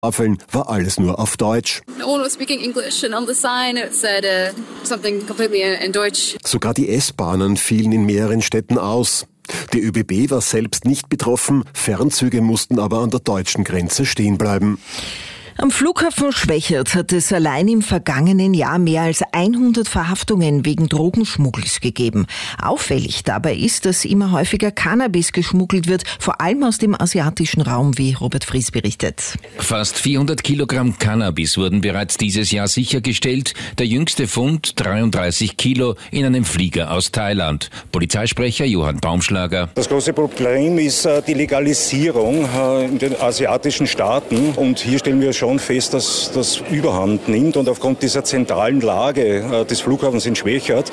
Tafeln war alles nur auf Deutsch. No one was speaking English and on the sign it said something completely in Deutsch. Sogar die S-Bahnen fielen in mehreren Städten aus. Die ÖBB war selbst nicht betroffen, Fernzüge mussten aber an der deutschen Grenze stehen bleiben. Am Flughafen Schwechat hat es allein im vergangenen Jahr mehr als 100 Verhaftungen wegen Drogenschmuggels gegeben. Auffällig dabei ist, dass immer häufiger Cannabis geschmuggelt wird, vor allem aus dem asiatischen Raum, wie Robert Fries berichtet. Fast 400 Kilogramm Cannabis wurden bereits dieses Jahr sichergestellt. Der jüngste Fund 33 Kilo in einem Flieger aus Thailand. Polizeisprecher Johann Baumschlager. Das große Problem ist die Legalisierung in den asiatischen Staaten. Und hier stellen wir schon fest, dass das Überhand nimmt, und aufgrund dieser zentralen Lage des Flughafens in Schwechat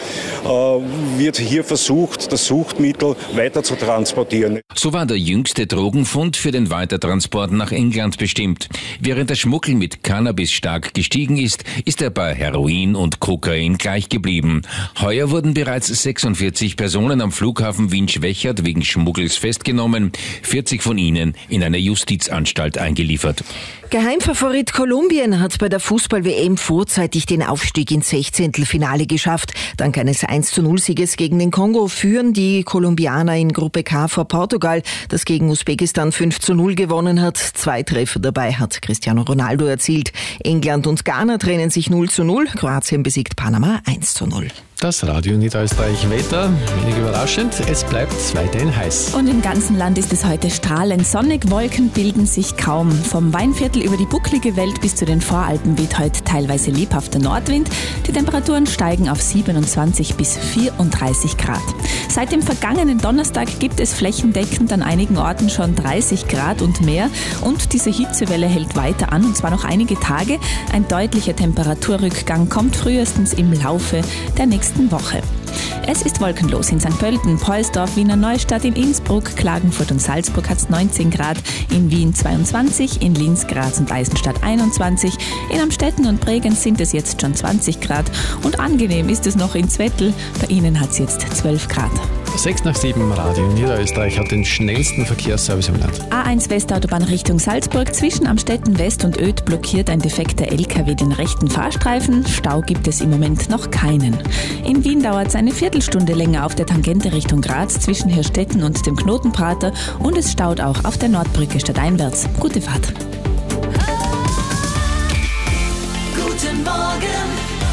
wird hier versucht, das Suchtmittel weiter zu transportieren. So war der jüngste Drogenfund für den Weitertransport nach England bestimmt. Während der Schmuggel mit Cannabis stark gestiegen ist, ist er bei Heroin und Kokain gleich geblieben. Heuer wurden bereits 46 Personen am Flughafen Wien-Schwechat wegen Schmuggels festgenommen, 40 von ihnen in eine Justizanstalt eingeliefert. Geheimfavorit Kolumbien hat bei der Fußball-WM vorzeitig den Aufstieg ins 16. geschafft. Dank eines 1:0-Sieges gegen den Kongo führen die Kolumbianer in Gruppe K vor Portugal, das gegen Usbekistan 5:0 gewonnen hat. 2 Treffer dabei hat Cristiano Ronaldo erzielt. England und Ghana trennen sich 0:0. Kroatien besiegt Panama 1:0. Das Radio Niederösterreich Wetter, wenig überraschend, es bleibt weiterhin heiß. Und im ganzen Land ist es heute strahlend sonnig, Wolken bilden sich kaum. Vom Weinviertel über die bucklige Welt bis zu den Voralpen weht heute teilweise lebhafter Nordwind. Die Temperaturen steigen auf 27 bis 34 Grad. Seit dem vergangenen Donnerstag gibt es flächendeckend an einigen Orten schon 30 Grad und mehr. Und diese Hitzewelle hält weiter an, und zwar noch einige Tage. Ein deutlicher Temperaturrückgang kommt frühestens im Laufe der nächsten Woche. Es ist wolkenlos in St. Pölten, Pollsdorf, Wiener Neustadt, in Innsbruck, Klagenfurt und Salzburg hat es 19 Grad, in Wien 22, in Linz, Graz und Eisenstadt 21, in Amstetten und Bregenz sind es jetzt schon 20 Grad und angenehm ist es noch in Zwettl, bei Ihnen hat es jetzt 12 Grad. 6 nach 7, Radio Niederösterreich hat den schnellsten Verkehrsservice im Land. A1 Westautobahn Richtung Salzburg, zwischen Amstetten West und Oedt blockiert ein defekter LKW den rechten Fahrstreifen. Stau gibt es im Moment noch keinen. In Wien dauert es eine Viertelstunde länger auf der Tangente Richtung Graz zwischen Hirstetten und dem Knotenprater, und es staut auch auf der Nordbrücke stadteinwärts. Gute Fahrt. Guten Morgen,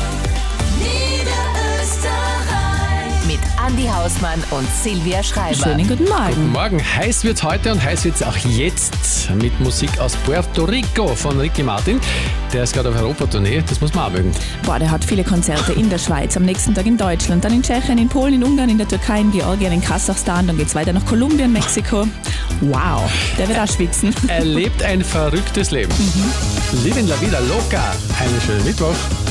mit Andi Hausmann und Silvia Schreiber. Schönen guten Morgen. Guten Morgen. Heiß wird's heute und heiß wird's auch jetzt mit Musik aus Puerto Rico von Ricky Martin. Der ist gerade auf Europatournee, das muss man auch mögen. Boah, der hat viele Konzerte in der Schweiz, am nächsten Tag in Deutschland, dann in Tschechien, in Polen, in Ungarn, in der Türkei, in Georgien, in Kasachstan, dann geht's weiter nach Kolumbien, Mexiko. Wow, der wird auch schwitzen. Er lebt ein verrücktes Leben. Living la vida loca. Einen schönen Mittwoch.